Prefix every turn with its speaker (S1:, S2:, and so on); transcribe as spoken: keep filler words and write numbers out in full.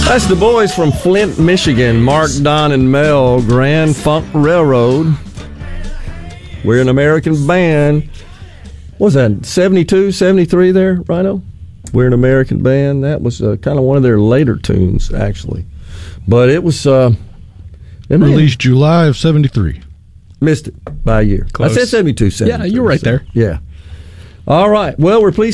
S1: That's the boys from Flint, Michigan. Mark, Don, and Mel, Grand Funk Railroad. We're an American band. What was that, seventy-two, seventy-three there, Rhino? We're an American band. That was uh, kind of one of their later tunes, actually. But it was... Uh,
S2: Released July of seventy-three.
S1: Missed it by a year.
S3: Close.
S1: I said seventy-two, seventy-three.
S3: Yeah, you're right there.
S1: Yeah. All right. Well, we're pleased